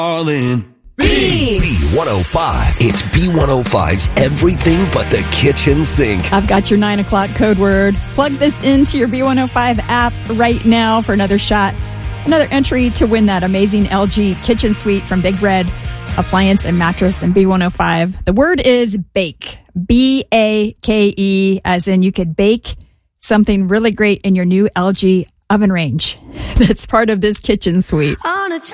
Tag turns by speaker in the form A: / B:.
A: All in.
B: B105. It's B105's everything but the kitchen sink.
C: I've got your 9 o'clock code word. Plug this into your B105 app right now for another shot. Another entry to win that amazing LG kitchen suite from Big Red Appliance and Mattress and B105. The word is bake. B-A-K-E, as in you could bake something really great in your new LG oven range. That's part of this kitchen suite.